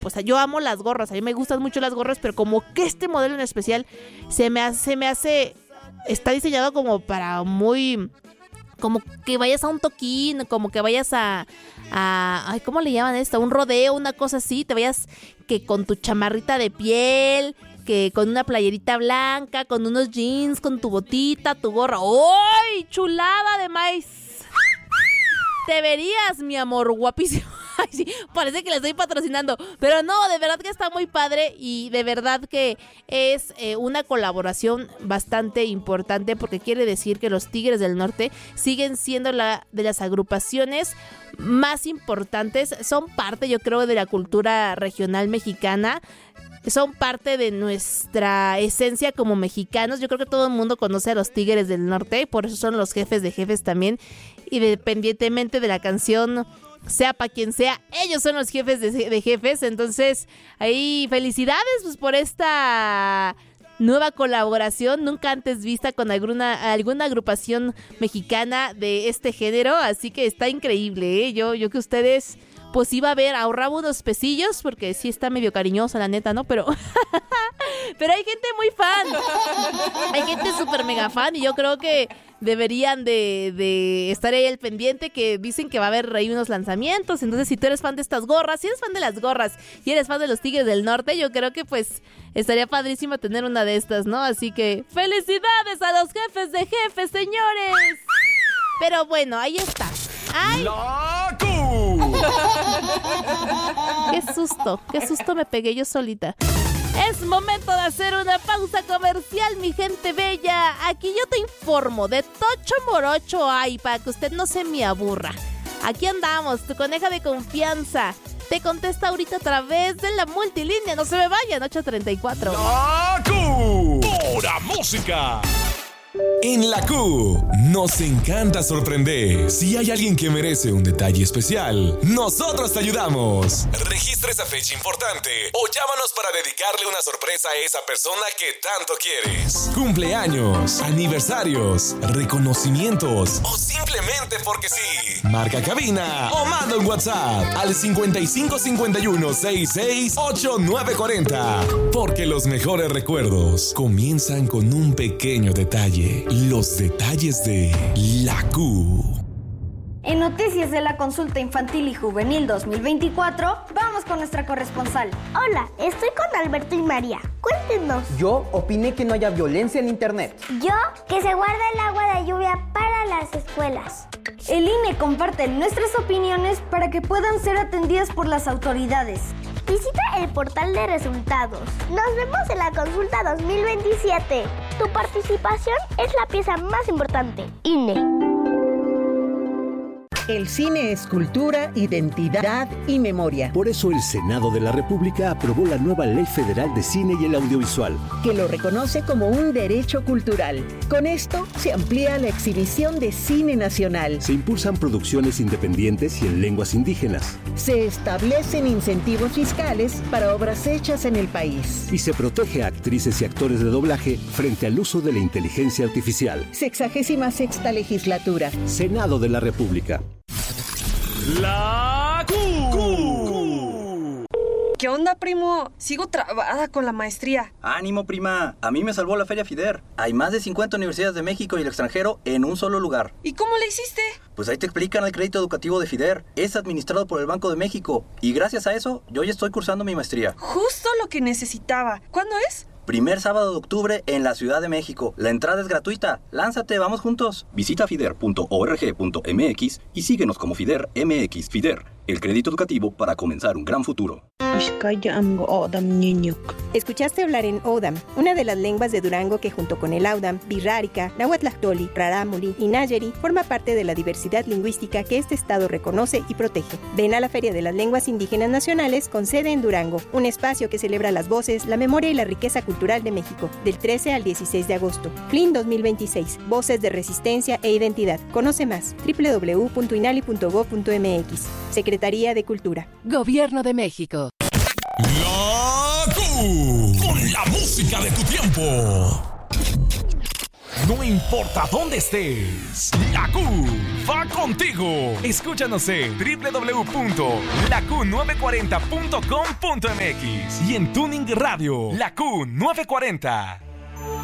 pues yo amo las gorras, a mí me gustan mucho las gorras, pero como que este modelo en especial se me hace, está diseñado como para muy, como que vayas a un toquín, como que vayas a ay, ¿cómo le llaman esto? Un rodeo, una cosa así, te vayas que con tu chamarrita de piel, que con una playerita blanca, con unos jeans, con tu botita, tu gorra. ¡Uy! ¡Chulada de maíz! Te verías, mi amor, guapísimo. Ay, sí, parece que le estoy patrocinando, pero no, de verdad que está muy padre y de verdad que es una colaboración bastante importante porque quiere decir que los Tigres del Norte siguen siendo la de las agrupaciones más importantes, son parte, yo creo, de la cultura regional mexicana. Son parte de nuestra esencia como mexicanos. Yo creo que todo el mundo conoce a los Tigres del Norte, por eso son los jefes de jefes también. Y independientemente de la canción, sea para quien sea, ellos son los jefes de jefes. Entonces, ahí felicidades pues, por esta nueva colaboración, nunca antes vista con alguna agrupación mexicana de este género. Así que está increíble, ¿eh? Yo que ustedes... pues iba a ver, ahorraba unos pesillos, porque sí está medio cariñosa, la neta, ¿no? Pero pero hay gente muy fan. Hay gente súper mega fan y yo creo que deberían de estar ahí al pendiente, que dicen que va a haber ahí unos lanzamientos. Entonces, si tú eres fan de estas gorras, si eres fan de las gorras y eres fan de los Tigres del Norte, yo creo que pues estaría padrísimo tener una de estas, ¿no? Así que ¡felicidades a los jefes de jefes, señores! Pero bueno, ahí está. ¡Ay! Qué susto me pegué yo solita. Es momento de hacer una pausa comercial, mi gente bella. Aquí yo te informo de Tocho Morocho hay, para que usted no se me aburra. Aquí andamos, tu coneja de confianza. Te contesta ahorita a través de la multilínea. No se me vayan, 834. ¡La Q! ¡Pura música! En la Q nos encanta sorprender. Si hay alguien que merece un detalle especial, nosotros te ayudamos. Registra esa fecha importante o llámanos para dedicarle una sorpresa a esa persona que tanto quieres. Cumpleaños, aniversarios, reconocimientos o simplemente porque sí. Marca cabina o manda un WhatsApp al 5551668940. Porque los mejores recuerdos comienzan con un pequeño detalle. Los detalles de la Q. En noticias de la consulta infantil y juvenil 2024, vamos con nuestra corresponsal. Hola, estoy con Alberto y María. Cuéntenos. Yo opiné que no haya violencia en internet. Yo, que se guarde el agua de lluvia para las escuelas. El INE comparte nuestras opiniones para que puedan ser atendidas por las autoridades. Visita el portal de resultados. Nos vemos en la consulta 2027. Tu participación es la pieza más importante. INE. El cine es cultura, identidad y memoria. Por eso el Senado de la República aprobó la nueva Ley Federal de Cine y el Audiovisual, que lo reconoce como un derecho cultural. Con esto se amplía la exhibición de cine nacional. Se impulsan producciones independientes y en lenguas indígenas. Se establecen incentivos fiscales para obras hechas en el país. Y se protege a actrices y actores de doblaje frente al uso de la inteligencia artificial. 66ª legislatura. Senado de la República. La Q. ¿Qué onda, primo? Sigo trabada con la maestría. ¡Ánimo, prima! A mí me salvó la Feria FIDER. Hay más de 50 universidades de México y el extranjero en un solo lugar. ¿Y cómo le hiciste? Pues ahí te explican el crédito educativo de FIDER. Es administrado por el Banco de México. Y gracias a eso, yo ya estoy cursando mi maestría. Justo lo que necesitaba. ¿Cuándo es? Primer sábado de octubre en la Ciudad de México. La entrada es gratuita. Lánzate, vamos juntos. Visita fider.org.mx y síguenos como FIDER MX. FIDER, el crédito educativo para comenzar un gran futuro. Escuchaste hablar en Odam, una de las lenguas de Durango que junto con el Audam, Birrárica, Nahuatlactoli, Rarámuri y Nayeri forma parte de la diversidad lingüística que este estado reconoce y protege. Ven a la Feria de las Lenguas Indígenas Nacionales con sede en Durango, un espacio que celebra las voces, la memoria y la riqueza cultural de México, del 13 al 16 de agosto. FLIN 2026, Voces de Resistencia e Identidad. Conoce más, www.inali.gov.mx. Secretaría de Cultura. Gobierno de México. La Q, con la música de tu tiempo. No importa dónde estés, la Q va contigo. Escúchanos en www.laq940.com.mx y en Tuning Radio, la Q940.